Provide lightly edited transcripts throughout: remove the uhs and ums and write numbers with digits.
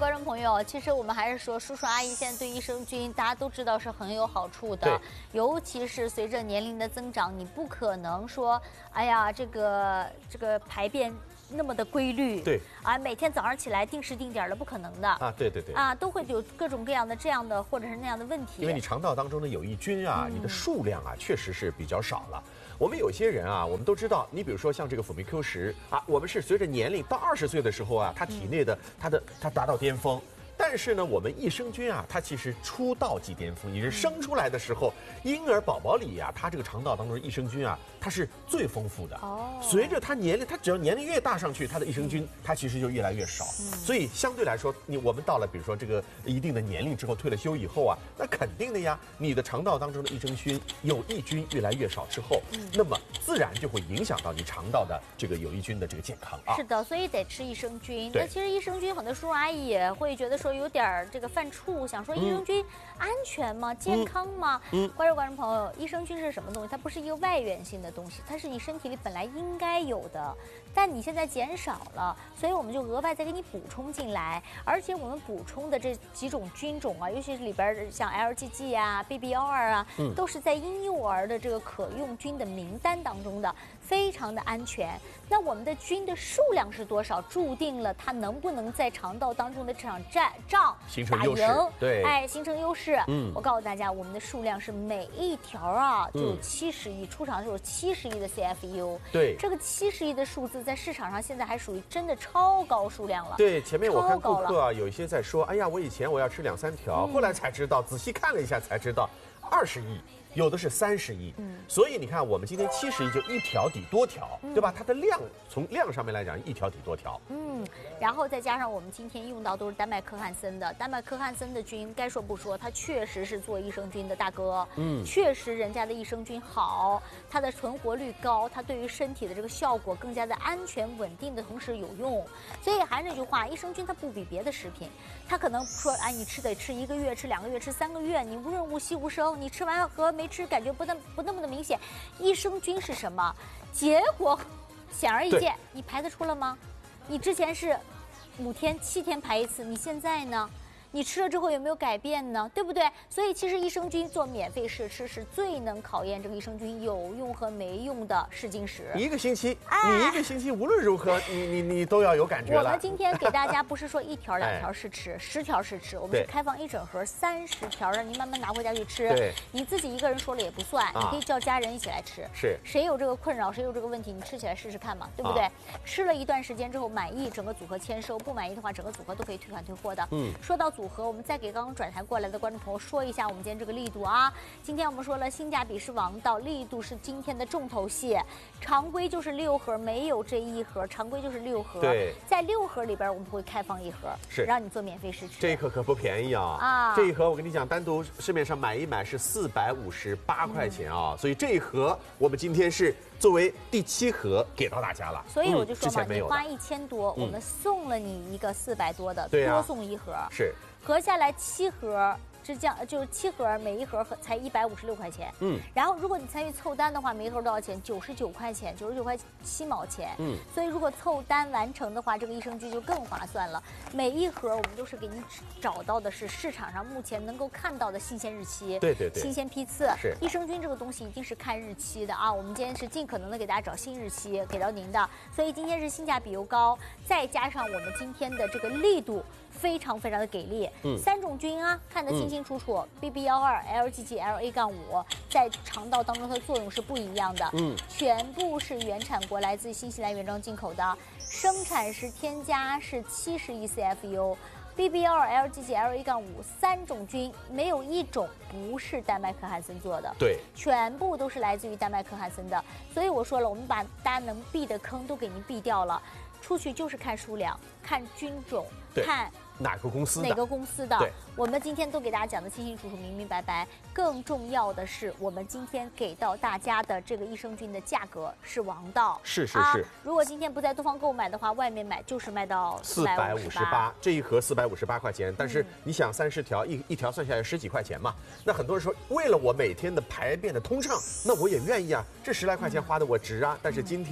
观众朋友，其实我们还是说，叔叔阿姨现在对益生菌，大家都知道是很有好处的。尤其是随着年龄的增长，你不可能说，哎呀，这个排便那么的规律， 对啊，每天早上起来定时定点的，不可能的啊，对啊，都会有各种各样的这样的或者是那样的问题。 因为你肠道当中的有益菌啊，你的数量啊，确实是比较少了。我们有些人啊，我们都知道，你比如说像这个辅酶 Q10啊，我们是随着年龄到20岁的时候啊，它体内的它达到巅峰。但是呢，我们益生菌啊，它其实出道即巅峰，也是生出来的时候，婴儿宝宝里啊，它这个肠道当中的益生菌啊，它是最丰富的。哦。随着它年龄，它只要年龄越大上去，它的益生菌它其实就越来越少。所以相对来说，我们到了比如说这个一定的年龄之后，退了休以后啊，那肯定的呀，你的肠道当中的益生菌有益菌越来越少之后，那么自然就会影响到你肠道的这个有益菌的这个健康啊。 是的，所以得吃益生菌。那其实益生菌很多叔叔阿姨也会觉得说有点这个犯怵，想说益生菌安全吗？健康吗？观众朋友，益生菌是什么东西？它不是一个外源性的东西，它是你身体里本来应该有的，但你现在减少了，所以我们就额外再给你补充进来。而且我们补充的这几种菌种啊，尤其是里边像 LGG 啊、BB12啊，都是在婴幼儿的这个可用菌的名单当中的，非常的安全。那我们的菌的数量是多少，注定了它能不能在肠道当中的这场仗形成优势，对， 哎，形成优势。我告诉大家，我们的数量是每一条啊就有70亿，出厂就有70亿的 CFU。对，这个70亿的数字在市场上现在还属于真的超高数量了。 对，前面我看顾客啊，有一些在说，哎呀，我以前我要吃2、3条，后来才知道，仔细看了一下才知道，20亿。有的是30亿，所以你看，我们今天70亿就一条抵多条，对吧？它的量从量上面来讲，一条抵多条。 然后再加上我们今天用到都是丹麦可汗森的，丹麦可汗森的菌，该说不说，它确实是做益生菌的大哥。确实人家的益生菌好，它的存活率高，它对于身体的这个效果更加的安全稳定的同时有用。所以还是那句话，益生菌它不比别的食品，它可能说，哎，你得吃1个月，吃2个月，吃3个月，你无润无息无声，你吃完和没吃感觉不那么的明显。益生菌是什么？结果显而易见，你排得出了吗？你之前是5天、7天排一次，你现在呢？你吃了之后有没有改变呢？对不对？所以其实益生菌做免费试吃是最能考验这个益生菌有用和没用的试金石。 一个星期，你1个星期无论如何，你都要有感觉了。 我们今天给大家不是说1条、2条试吃，10条试吃，我们是开放一整盒30条，让您慢慢拿回家去吃。 对， 你自己一个人说了也不算，你可以叫家人一起来吃。 是， 谁有这个困扰，谁有这个问题，你吃起来试试看嘛，对不对？吃了一段时间之后满意，整个组合签收；不满意的话，整个组合都可以退款退货的。说到组合，我们再给刚刚转台过来的观众朋友说一下我们今天这个力度啊。今天我们说了，性价比是王道，力度是今天的重头戏。常规就是6盒，没有这1盒，常规就是6盒。 对， 在6盒里边我们会开放1盒， 是让你做免费试吃。 这一盒可不便宜啊！这一盒我跟你讲，单独市面上买一买是458块钱啊，所以这一盒我们今天是作为第7盒给到大家了。 所以我就说嘛，你花1000多，我们送了你一个400多的，多送1盒。 是。 合下来7盒，就是7盒，每1盒才156块钱。然后如果你参与凑单的话，每1盒多少钱？99块钱，99块7毛钱。所以如果凑单完成的话，这个益生菌就更划算了。每1盒我们都是给你找到的是市场上目前能够看到的新鲜日期， 对， 新鲜批次。 是益生菌这个东西一定是看日期的啊。我们今天是尽可能的给大家找新日期给到您的，所以今天是性价比又高，再加上我们今天的这个力度非常非常的给力。3种菌啊，看得清清楚楚。BB12、LGG、LA-5在肠道当中它的作用是不一样的。全部是原产国，来自新西兰原装进口的，生产时添加是70亿 CFU。BB12、LGG、LA-5 3种菌，没有1种不是丹麦可汗森做的， 对， 全部都是来自于丹麦可汗森的。所以我说了，我们把大家能避的坑都给您避掉了。出去就是看数量，看菌种，看哪个公司的。 对，我们今天都给大家讲的清清楚楚、明明白白。更重要的是，我们今天给到大家的这个益生菌的价格是王道。 是。 如果今天不在东方购买的话，外面买就是卖到458， 这一盒458块钱。但是你想30条，一条算下来10几块钱嘛？那很多人说，为了我每天的排便的通畅，那我也愿意啊，这10来块钱花的我值啊。但是今天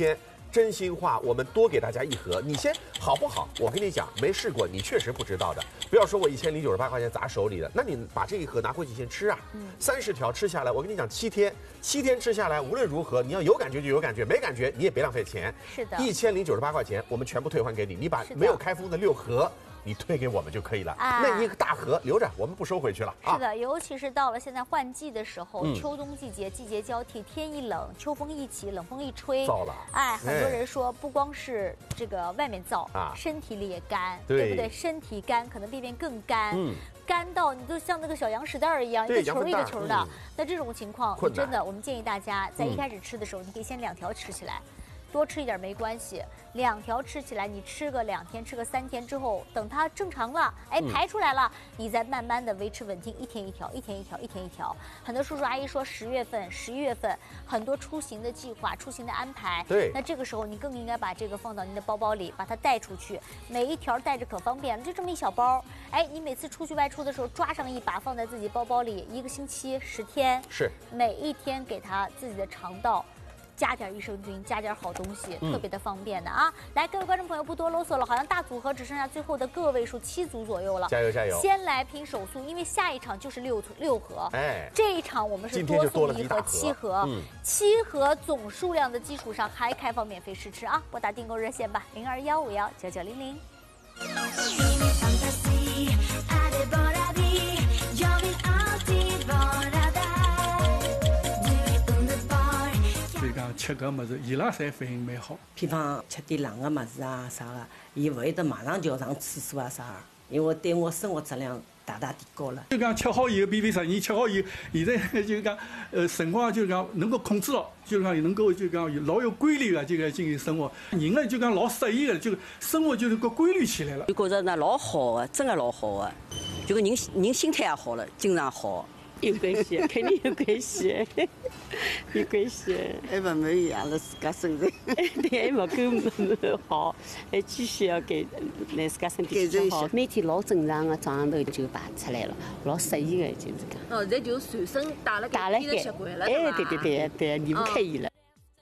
真心话，我们多给大家一盒。你先好不好？我跟你讲，没试过，你确实不知道的。不要说我1098块钱砸手里的，那你把这一盒拿回去先吃啊。30条吃下来，我跟你讲，7天吃下来，无论如何，你要有感觉就有感觉，没感觉你也别浪费钱。 是的 ，1098块钱，我们全部退还给你。你把没有开封的6盒。你退给我们就可以了，那一个大盒留着，我们不收回去了。 是的，尤其是到了现在换季的时候，秋冬季节，季节交替，天一冷，秋风一起，冷风一吹， 燥了。 哎，很多人说不光是这个外面燥啊，身体里也干，对不对？身体干，可能便便更干。干到你都像那个小羊屎蛋儿一样，一个球一个球的。那这种情况，真的，我们建议大家在一开始吃的时候，你可以先2条吃起来。多吃一点没关系，2条吃起来，你吃个2天，吃个3天之后，等它正常了，哎，排出来了，你再慢慢的维持稳定，1天1条，1天1条，1天1条。很多叔叔阿姨说10月份、11月份很多出行的计划、出行的安排， 对， 那这个时候你更应该把这个放到您的包包里，把它带出去，每一条带着可方便了，就这么一小包，哎，你每次出去外出的时候抓上一把，放在自己包包里，1个星期10天， 是每一天给它自己的肠道。加点益生菌，加点好东西，特别的方便的啊！来，各位观众朋友，不多啰嗦了，好像大组合只剩下最后的个位数7组左右了， 加油加油！ 先来拼手速，因为下一场就是6盒，哎，这一场我们是多送1盒7盒，7盒总数量的基础上还开放免费试吃啊！拨打订购热线吧，0215519900。 吃个么子，伊拉侪反应蛮好。 比方吃点冷个么子啊啥个，伊勿会得马上就要上厕所啊啥个，因为对我生活质量大大提高了。 就讲吃好以后，比10年吃好以后，现在就讲辰光就讲能够控制了，就讲能够就讲老有规律的这个进行生活，人呢就讲老适意的，就生活就能够规律起来了。 就觉着那老好的，真的老好的，就个人心态也好了，精神好。 有关系，肯定有关系，有关系。 还不满意阿拉自家身材， 对，还不够好，还继续要给来自家身体改善好。每天老正常的，早上头就排出来了，老适意的就是讲。 哦，现在就随身带了改变习惯了， 哎，对，离不开伊了。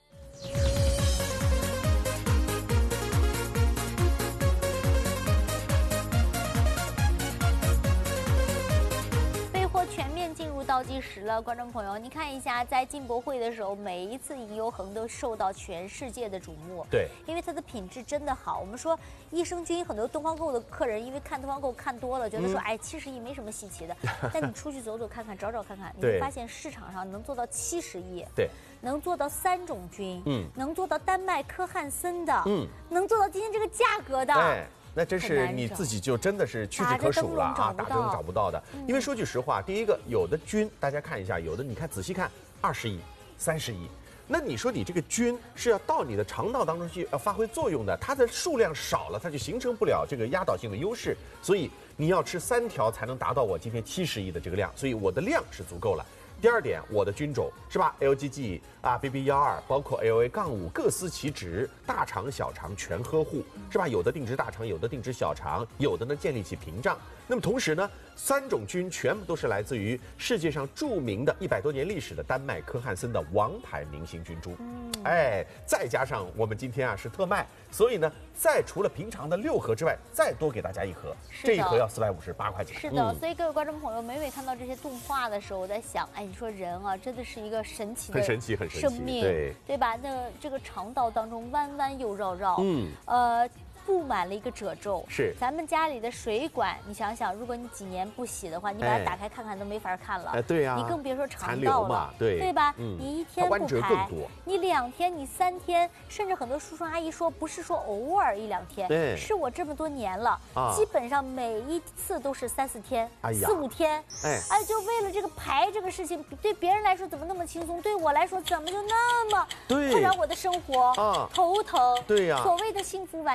倒计时了，观众朋友，你看一下，在进博会的时候，每一次银优恒都受到全世界的瞩目。 对， 因为它的品质真的好。我们说益生菌，很多东方购的客人因为看东方购看多了，觉得说，哎，70亿没什么稀奇的。但你出去走走看看，找找看看，你会发现市场上能做到70亿， 对， 能做到3种菌，能做到丹麦科汉森的，能做到今天这个价格的。 对，那真是你自己就真的是屈指可数了啊，打针找不到的。因为说句实话，第一个有的菌大家看一下，有的你看仔细看20亿、30亿，那你说你这个菌是要到你的肠道当中去发挥作用的，它的数量少了，它就形成不了这个压倒性的优势，所以你要吃3条才能达到我今天70亿的这个量，所以我的量是足够了。第二点，我的菌种是吧 ？LGG 啊 ，BB12，包括 LA-5，各司其职，大肠、小肠全呵护，是吧？有的定植大肠，有的定植小肠，有的呢建立起屏障。那么同时呢，3种菌全部都是来自于世界上著名的100多年历史的丹麦科汉森的王牌明星菌株。哎，再加上我们今天啊是特卖，所以呢，再除了平常的6盒之外，再多给大家1盒，这一盒要458块钱。 是的，所以各位观众朋友，每每看到这些动画的时候，我在想，哎，你说人啊，真的是一个神奇的、 很神奇生命，对吧？那这个肠道当中弯弯又绕绕，布满了一个褶皱。 是咱们家里的水管，你想想，如果你几年不洗的话，你把它打开看看都没法看了。 对呀， 你更别说肠道了，对吧？你1天不排，你2天，你3天，甚至很多叔叔阿姨说，不是说偶尔1、2天，是我这么多年了，基本上每一次都是3、4天、4、5天。哎，就为了这个排这个事情，对别人来说怎么那么轻松，对我来说怎么就那么困扰我的生活？头疼。 对呀， 所谓的幸福晚年一定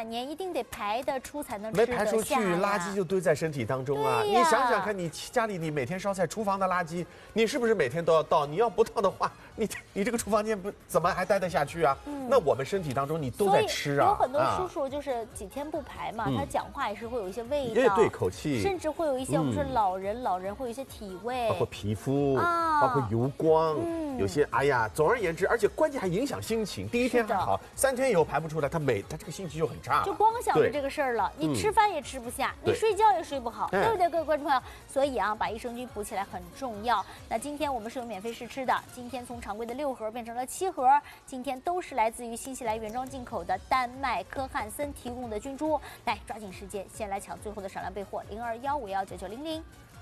定得排得出才能吃没得排出去， 下呀垃圾就堆在身体当中啊！ 对呀你想想看，你家里你每天烧菜厨房的垃圾，你是不是每天都要倒？你要不倒的话，你这个厨房间不怎么还待得下去啊？那我们身体当中你都在吃啊。 有很多叔叔就是几天不排嘛，他讲话也是会有一些味道， 对口气， 甚至会有一些我们说老人会有一些体味， 包括皮肤，包括油光，有些哎呀，总而言之，而且关键还影响心情。第一天还好，3天以后排不出来，他这个心情就很差。 就光想着这个事儿了，你吃饭也吃不下，你睡觉也睡不好，对不对，各位观众朋友？所以啊，把益生菌补起来很重要。那今天我们是有免费试吃的，今天从常规的6盒变成了7盒，今天都是来自于新西兰原装进口的丹麦科汉森提供的菌株。来，抓紧时间，先来抢最后的少量备货，0215119900。